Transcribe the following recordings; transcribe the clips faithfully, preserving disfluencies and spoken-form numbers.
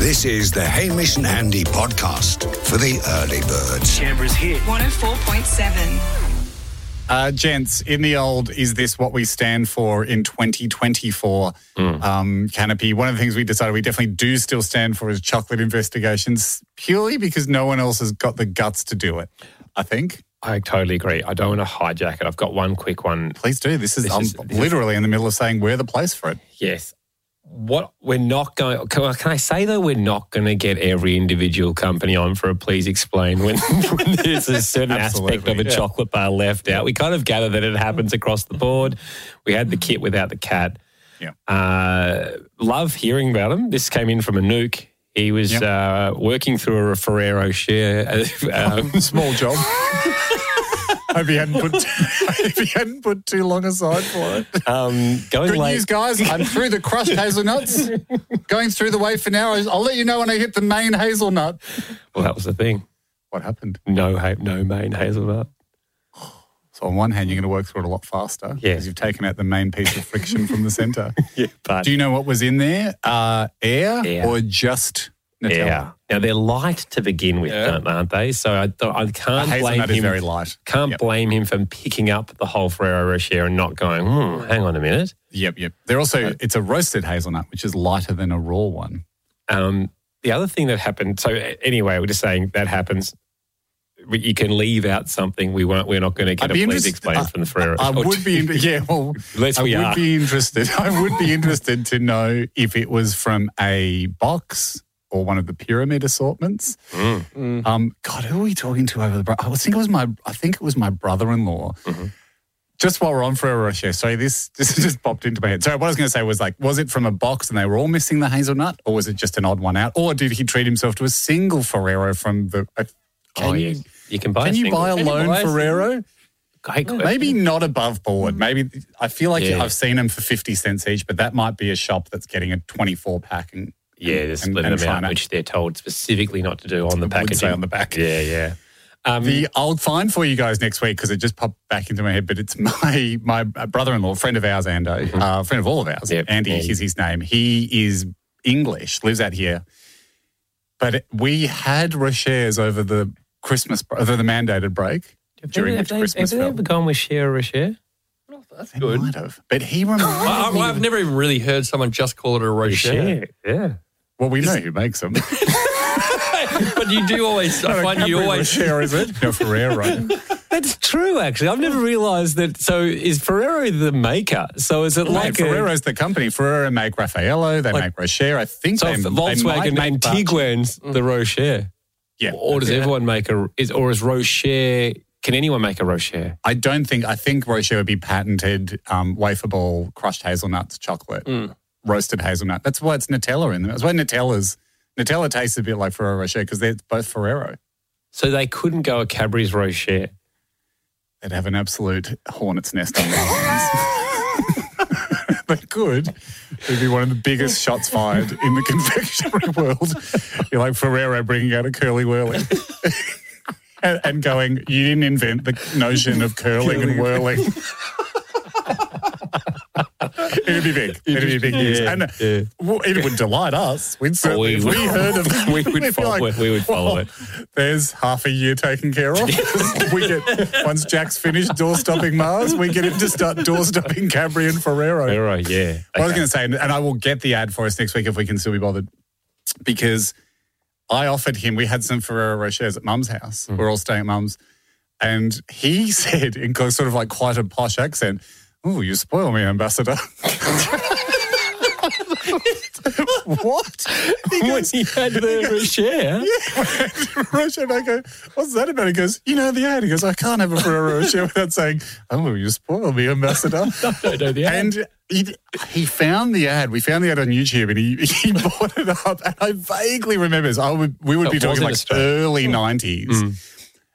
This is the Hamish and Andy podcast for the early birds. Canberra's hit. one oh four point seven. Uh, gents, in the old Is This What We Stand For in twenty twenty-four Mm. um, canopy, one of the things we decided we definitely do still stand for is chocolate investigations, purely because no one else has got the guts to do it, I think. I totally agree. I don't want to hijack it. I've got one quick one. Please do. This is, This I'm is- this is- literally in the middle of saying we're the place for it. Yes. What we're not going, can I, can I say though, we're not going to get every individual company on for a please explain when, when there's a certain aspect of a yeah. chocolate bar left out. We kind of gather that it happens across the board. We had the kit without the cat. Yeah. Uh, love hearing about him. This came in from Anouk. He was Yep. uh, working through a Ferrero share. Um, Small job. Hope he hadn't put if he hadn't put too long aside for it. um, going Good late. news, guys. I'm through the crushed hazelnuts. Going through the wafer now. I'll let you know when I hit the main hazelnut. Well, that was the thing. What happened? No, ha- no main hazelnut. So on one hand, you're going to work through it a lot faster because Yeah. you've taken out the main piece of friction from the centre. Yeah, but Do you know what was in there? Uh, air, Air. or just Nutella? yeah. Now they're light to begin with, Yeah. aren't they? So I, th- I A can't blame hazelnut him. is very light. Can't Yep. blame him for picking up the whole Ferrero Rocher and not going, hmm, hang on a minute. Yep, yep. They're also, it's a roasted hazelnut, which is lighter than a raw one. Um, the other thing that happened, so anyway, we're just saying that happens. We- You can leave out something. We won't. We're not going to get I'd a be please interested- explain I- from the Ferrero. I or would be, in, yeah, well, Unless I we would are. be interested. I would be interested to know if it was from a box or one of the pyramid assortments. Mm. Um, God, who are we talking to over the? bro- I think it was my. I think it was my brother-in-law. Mhm. Just while we're on Ferrero Rocher, sorry, this this just popped into my head. So what I was going to say was like, was it from a box and they were all missing the hazelnut, or was it just an odd one out, or did he treat himself to a single Ferrero from the? Uh, can Oh, you, yeah. You can buy can a you single. buy a Can you lone buy a single? Ferrero? Great question. Maybe not above board. Maybe I feel like Yeah. I've seen them for fifty cents each, but that might be a shop that's getting a twenty-four pack and Yeah, they're and- splitting and them trying out, to- which they're told specifically not to do on the It would packaging. say on the back. Yeah, yeah. Um, The I'll find for you guys next week because it just popped back into my head. But it's my my brother-in-law, friend of ours, Ando, Mm-hmm. uh, friend of all of ours. Yep, Andy Andy. is his name. He is English, lives out here. But we had Rochers over the Christmas over the mandated break have during they, which have Christmas they, have they fell. ever gone with share or share? That's They good. might have, but he reminded I, me. I've never even really heard someone just call it a Rocher. Yeah. Well, we know who makes them. But you do always, I find you always. Rocher, is it? No, Ferrero. That's true, actually. I've never realised that. So is Ferrero the maker? So is it Like like a, Ferrero's the company. Ferrero make Raffaello, they Like- make Rocher. I think so they, if they might Volkswagen make and Barchi. Tiguan's the Rocher? Yeah. Or does yeah. everyone make a, is, or is Rocher, can anyone make a Rocher? I don't think, I think Rocher would be patented um, wafer ball, crushed hazelnuts, chocolate, roasted hazelnut. That's why it's Nutella in them. That's why Nutella's, Nutella tastes a bit like Ferrero Rocher because they're both Ferrero. So they couldn't go a Cadbury's Rocher. They'd have an absolute hornet's nest on their hands. They could. It'd be one of the biggest shots fired in the confectionery world. You're like Ferrero bringing out a curly whirly. and, and going, you didn't invent the notion of curling and whirling. It'd be big. It'd be big news. Yeah, and uh, yeah. well, it would delight us. We'd certainly, We if would- we heard of we would we'd be follow it. We would follow "Well, it." There's half a year taken care of. we get, once Jack's finished door-stopping Mars, we get him to start door-stopping Cadbury and Ferrero. Ferrero, yeah. I was Okay. going to say, and and I will get the ad for us next week if we can still be bothered, because I offered him, we had some Ferrero Rochers at Mum's house. Mm. We're all staying at Mum's. And he said, in sort of like quite a posh accent, "Oh, you spoil me, Ambassador." What? He When goes, he had the Rocher. yeah. Rocher, and I go, "What's that about?" He goes, "You know the ad." He goes, "I can't have a Ferrero Rocher without saying, 'Oh, you spoil me, Ambassador.'" I don't know the ad. And he, he found the ad. We found the ad on YouTube, and he, he brought it up. And I vaguely remember this. I would, we would It be talking wasn't like Australia. early nineties.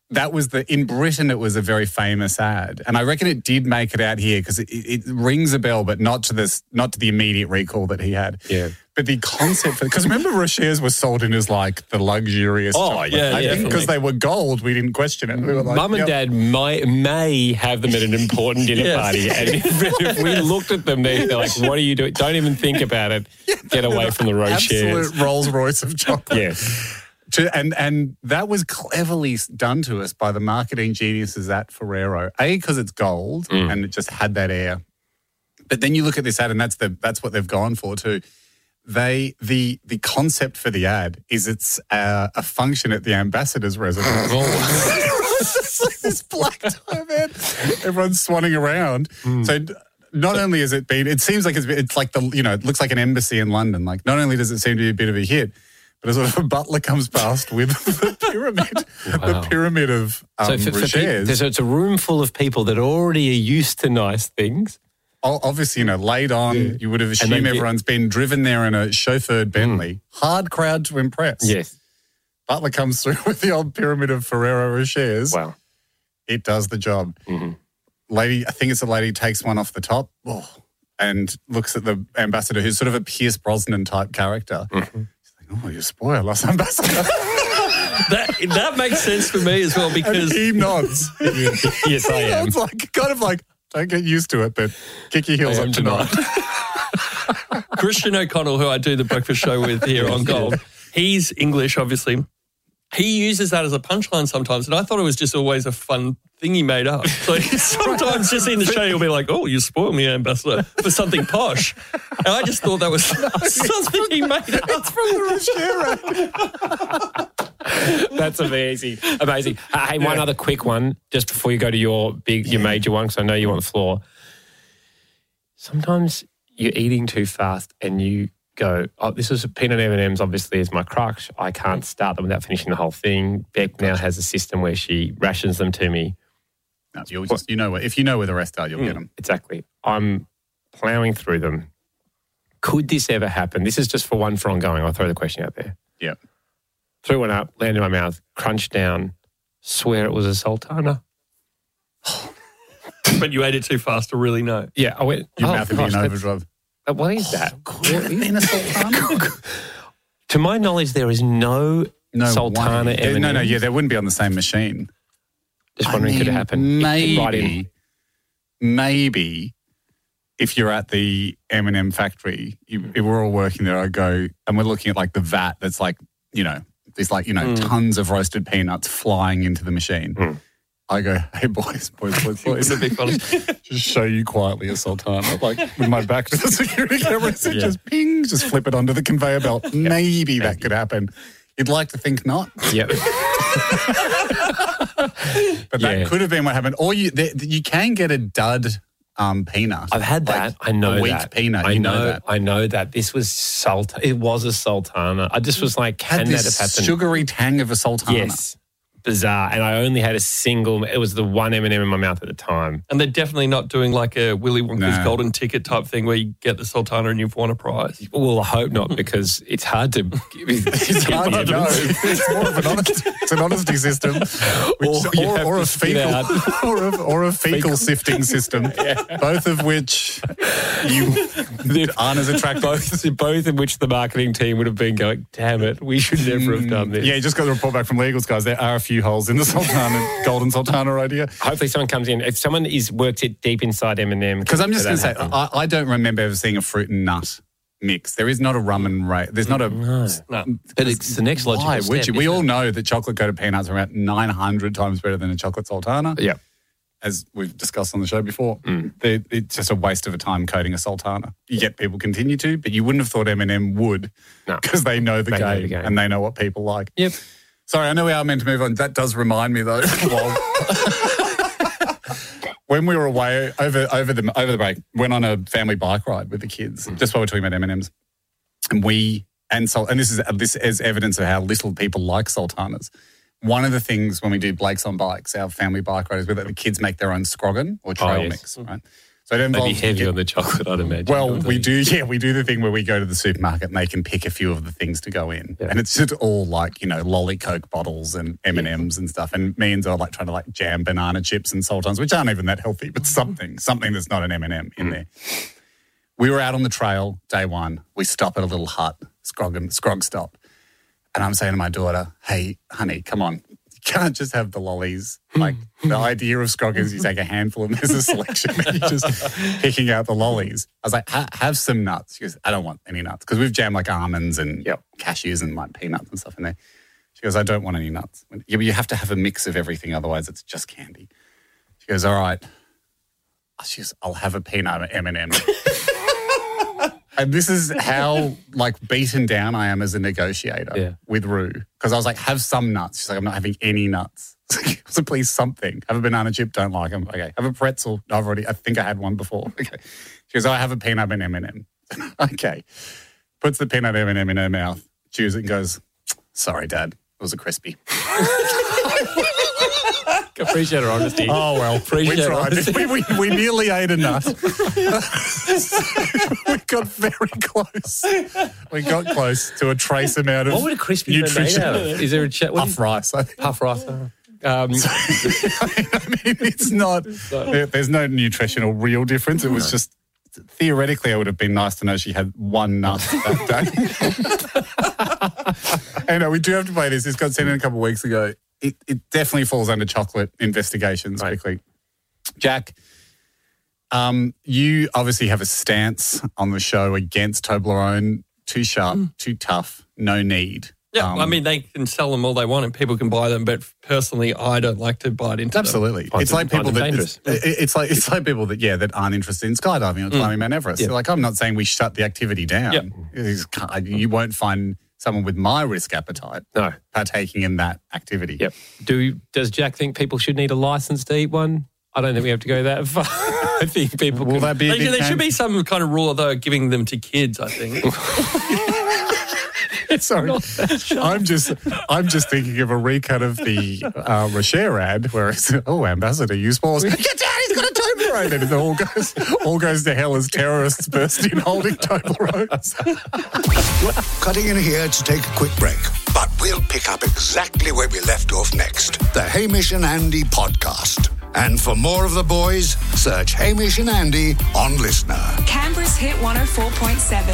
that was the, in Britain, it was a very famous ad. And I reckon it did make it out here because it, it rings a bell, but not to this, not to the immediate recall that he had. Yeah. But the concept, because remember Rochers was sold in as like the luxurious Oh, chocolate. yeah, I yeah, think because they were gold, we didn't question it. We were like, Mum and yep. Dad may, may have them at an important dinner Yes. party. And if, if we looked at them, they're like, what are you doing? Don't even think about it. Get away from the Rochers. Absolute Rolls Royce of chocolate. Yes. To, and and that was cleverly done to us by the marketing geniuses at Ferrero. A, because it's gold Mm. and it just had that air. But then you look at this ad, and that's the that's what they've gone for too. They the the concept for the ad is it's uh, a function at the ambassador's residence. Oh. It's like this black tie, man. Everyone's swanning around. Mm. So d- not only has it been, it seems like it's it's like the you know it looks like an embassy in London. Like not only does it seem to be a bit of a hit. But as sort of a butler comes past with the pyramid, Wow. the pyramid of um, So for, for people, Rochers. so it's a room full of people that already are used to nice things. O- Obviously, you know, laid on, Yeah. you would have they assumed get- everyone's been driven there in a chauffeured Bentley. Hard crowd to impress. Yes. Butler comes through with the old pyramid of Ferrero Rochers. Wow. It does the job. Mm-hmm. Lady, I think it's a lady, takes one off the top oh, and looks at the ambassador, who's sort of a Pierce Brosnan type character. Mm-hmm. Oh, you spoil us, ambassador. That that makes sense for me as well And because he nods. Yes, I am. It's like, kind of like, don't get used to it, but kick your heels I up am tonight. Christian O'Connell, who I do the breakfast show with here on Gold, he's English, obviously. He uses that as a punchline sometimes, and I thought it was just always a fun thing he made up. So sometimes just in the show, he'll be like, oh, you spoiled me, ambassador, for something posh. And I just thought that was something he made up. It's from the Rocher. That's amazing. Amazing. Uh, hey, one other quick one just before you go to your big, your major one, because I know you want the floor. Sometimes you're eating too fast and you go, oh, this is a peanut M and M's obviously is my crux. I can't start them without finishing the whole thing. Beck now has a system where she rations them to me. No, you'll just, you know, where- if you know where the rest are, you'll get them. Exactly. I'm plowing through them. Could this ever happen? This is just for one for ongoing. I'll throw the question out there. Yeah. Threw one up, landed in my mouth, crunched down, swear it was a sultana. But you ate it too fast to really know. Yeah, I went, Your oh, mouth would gosh, be in that's- overdrive. uh, what is that? Could it have been a sultana? To my knowledge, there is no, No sultana way. M and M's. No, no, yeah, they wouldn't be on the same machine. Just wondering, I could it mean, happen? Maybe, Right in. maybe if you're at the M and M factory, you, if we're all working there, I go, and we're looking at like the vat that's like, you know, there's like, you know, tons of roasted peanuts flying into the machine. Mm. I go, hey, boys, boys, boys, boys. It's a big fun. Just show you quietly a sultana, like with my back to the security cameras, and Yeah. just ping, just flip it onto the conveyor belt. Maybe that could happen. You'd like to think not, Yep. but that Yeah. could have been what happened. Or you, there, you can get a dud um, peanut. I've had that. I know a weak that. peanut. I you know, know that. I know that. This was sultana. It was a sultana. I just was like, Had can that this have happened? sugary tang of a sultana. Yes. Bizarre. And I only had a single, it was the one M and M in my mouth at the time. And they're definitely not doing like a Willy Wonka's No. golden ticket type thing where you get the sultana and you've won a prize. Well, I hope not, because it's hard to. It's hard to know. It's more of an honesty, it's an honesty system, which, Or you or, have or to a spit fecal, out. or a, or a fecal, Fecal. sifting system. Both of which you aren't as attractive. both, both in which the marketing team would have been going, damn it, we should never have done this. Yeah, you just got the report back from legals, guys. There are a few holes in the sultana, golden sultana idea. Hopefully someone comes in. If someone is worked it deep inside M and M. Because I'm just going to that say, happen? I, I don't remember ever seeing a fruit and nut mix. There is not a rum and ra- There's not a. No. No. But it's the next logical Why step. would you? We isn't all it? know that chocolate coated peanuts are about nine hundred times better than a chocolate sultana. Yeah. As we've discussed on the show before, Mm. They- it's just a waste of a time coating a sultana. Yet people continue to, but you wouldn't have thought M and M would, No. because they know the They know game the game. and they know what people like. Yep. Sorry, I know we are meant to move on. That does remind me though. Well, when we were away over over the over the break, went on a family bike ride with the kids. Just while we're talking about M and M's, and we and so and this is this is evidence of how little people like sultanas. One of the things when we do Blake's on Bikes, our family bike ride, is where the kids make their own scroggin or trail yes. mix, right? So it involves Maybe heavy on the chocolate, I'd imagine. Well, we do, yeah, we do the thing where we go to the supermarket and they can pick a few of the things to go in. Yeah. And it's just all like, you know, lolly Coke bottles and M and M's and stuff. And me and Zoe are like trying to like jam banana chips and sultans, which aren't even that healthy, but something, something that's not an M and M in mm. there. We were out on the trail, day one. We stop at a little hut, Scrog, Scrog stop. And I'm saying to my daughter, hey, honey, come on. You can't just have the lollies. Like the idea of Scrog is you take a handful and there's a selection and you're just picking out the lollies. I was like, ha- have some nuts. She goes, I don't want any nuts because we've jammed like almonds and yep. cashews and like peanuts and stuff in there. She goes, I don't want any nuts. Yeah, but you have to have a mix of everything, otherwise it's just candy. She goes, all right. She goes, I'll have a peanut M and M. And this is how, like, beaten down I am as a negotiator yeah. with Rue. Because I was like, have some nuts. She's like, I'm not having any nuts. So please, something. Have a banana chip, don't like them. Okay. Have a pretzel. I've already, I think I had one before. Okay. She goes, oh, I have a peanut and M and M. Okay. Puts the peanut M and M in her mouth, chews it and goes, sorry, Dad. It was a crispy. Appreciate her honesty. Oh, well, Appreciate we tried. We, we, we nearly ate a nut. We got very close. We got close to a trace amount of What would a crispy be made out of? Is there a chat? Puff rice. I think. Puff rice. Um, so, I mean, it's not, there, there's no nutritional real difference. It was no. just, theoretically, it would have been nice to know she had one nut that day. And uh, we do have to play this. This got sent in a couple of weeks ago. It, it definitely falls under chocolate investigations right. quickly. Jack, um, you obviously have a stance on the show against Toblerone. Too sharp, mm. too tough, no need. Yeah, um, I mean, they can sell them all they want and people can buy them, but personally, I don't like to bite into absolutely. them. Absolutely. It's like people that it's, it's like it's like people that yeah that aren't interested in skydiving or climbing mm. Mount Everest. Yep. Like, I'm not saying we shut the activity down. Yep. You won't find someone with my risk appetite no. partaking in that activity. Yep. Do Does Jack think people should need a license to eat one? I don't think we have to go that far. I think people Will can... that be a there, big there should be some kind of rule, though, giving them to kids, I think. Sorry, I'm just I'm just thinking of a recut of the uh, Rocher ad where it's, oh, Ambassador, you spoils. Your daddy's got a Toblerone. And it all goes, all goes to hell as terrorists burst in holding Toblerones. Cutting in here to take a quick break, but we'll pick up exactly where we left off next. The Hamish and Andy podcast. And for more of the boys, search Hamish and Andy on Listener. Canberra's Hit one oh four point seven.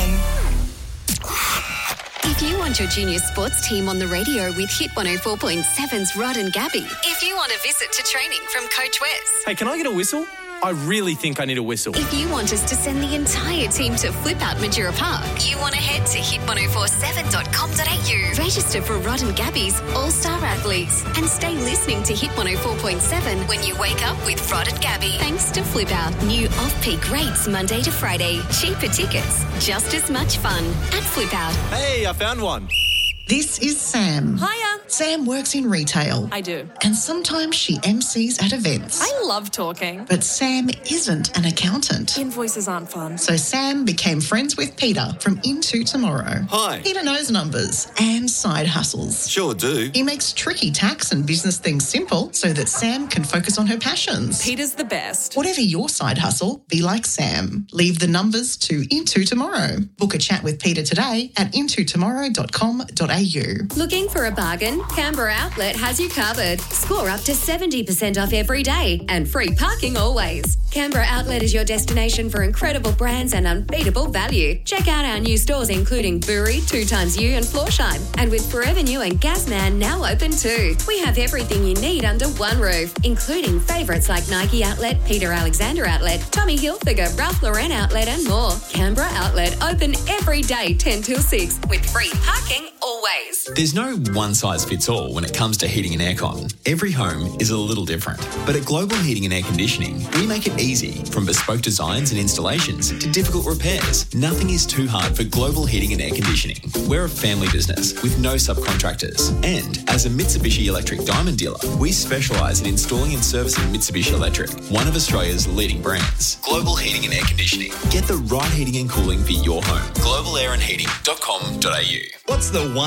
If you want your junior sports team on the radio with Hit one oh four point seven's Rod and Gabby. If you want a visit to training from Coach Wes. Hey, can I get a whistle? I really think I need a whistle. If you want us to send the entire team to Flip Out Majura Park, you want to head to hit ten forty-seven dot com dot a u. Register for Rod and Gabby's All-Star Athletes and stay listening to Hit one oh four point seven when you wake up with Rod and Gabby. Thanks to Flip Out. New off-peak rates Monday to Friday. Cheaper tickets. Just as much fun at Flip Out. Hey, I found one. This is Sam. Hiya. Sam works in retail. I do. And sometimes she M Cs at events. I love talking. But Sam isn't an accountant. Invoices aren't fun. So Sam became friends with Peter from Into Tomorrow. Hi. Peter knows numbers and side hustles. Sure do. He makes tricky tax and business things simple so that Sam can focus on her passions. Peter's the best. Whatever your side hustle, be like Sam. Leave the numbers to Into Tomorrow. Book a chat with Peter today at into tomorrow dot com dot a u. Looking for a bargain? Canberra Outlet has you covered. Score up to seventy percent off every day and free parking always. Canberra Outlet is your destination for incredible brands and unbeatable value. Check out our new stores including Bury, Two Times You and Florsheim. And with Forever New and Gasman now open too. We have everything you need under one roof, including favourites like Nike Outlet, Peter Alexander Outlet, Tommy Hilfiger, Ralph Lauren Outlet and more. Canberra Outlet open every day ten till six with free parking always. There's no one-size-fits-all when it comes to heating and aircon. Every home is a little different. But at Global Heating and Air Conditioning, we make it easy. From bespoke designs and installations to difficult repairs, nothing is too hard for Global Heating and Air Conditioning. We're a family business with no subcontractors. And as a Mitsubishi Electric Diamond dealer, we specialise in installing and servicing Mitsubishi Electric, one of Australia's leading brands. Global Heating and Air Conditioning. Get the right heating and cooling for your home. global air and heating dot com dot a u. What's the one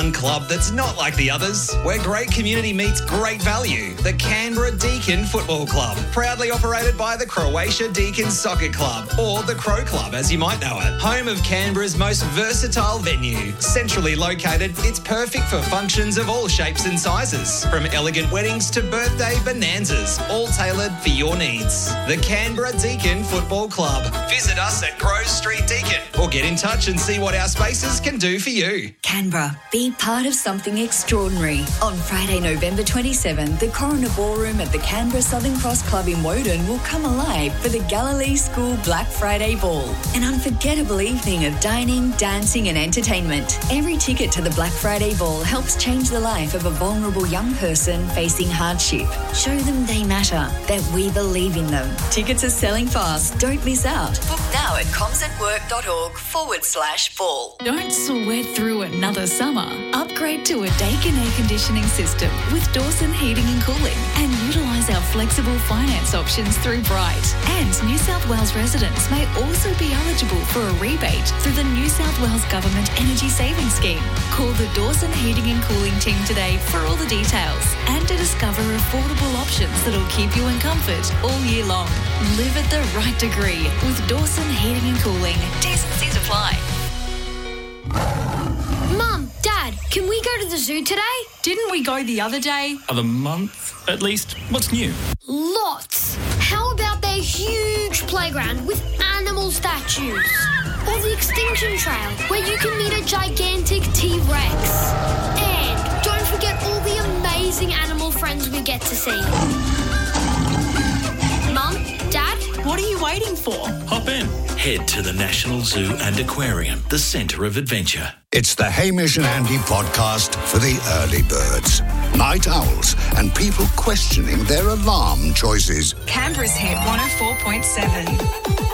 one club that's not like the others, where great community meets great value. The Canberra Deakin Football Club, proudly operated by the Croatia Deakin Soccer Club, or the Crow Club as you might know it. Home of Canberra's most versatile venue. Centrally located, it's perfect for functions of all shapes and sizes, from elegant weddings to birthday bonanzas, all tailored for your needs. The Canberra Deakin Football Club. Visit us at Grove Street Deakin or get in touch and see what our spaces can do for you. Canberra, be part of something extraordinary. On Friday, November twenty-seventh, the Coroner Ballroom at the Canberra Southern Cross Club in Woden will come alive for the Galilee School Black Friday Ball, an unforgettable evening of dining, dancing and entertainment. Every ticket to the Black Friday Ball helps change the life of a vulnerable young person facing hardship. Show them they matter, that we believe in them. Tickets are selling fast. Don't miss out. Book now at comsatwork.org forward slash ball. Don't sweat through another summer. Upgrade to a Daikin air conditioning system with Dawson Heating and Cooling and utilise our flexible finance options through Bright. And New South Wales residents may also be eligible for a rebate through the New South Wales Government Energy Savings Scheme. Call the Dawson Heating and Cooling team today for all the details and to discover affordable options that'll keep you in comfort all year long. Live at the right degree with Dawson Heating and Cooling. T's and C's apply. Mum, Dad, can we go to the zoo today? Didn't we go the other day? Other month, at least. What's new? Lots. How about their huge playground with animal statues? Or the Extinction Trail, where you can meet a gigantic T-Rex. And don't forget all the amazing animal friends we get to see. Mum, Dad? What are you waiting for? Hop in. Head to the National Zoo and Aquarium, the centre of adventure. It's the Hamish and Andy podcast for the early birds, night owls, and people questioning their alarm choices. Canberra's Hit one oh four point seven.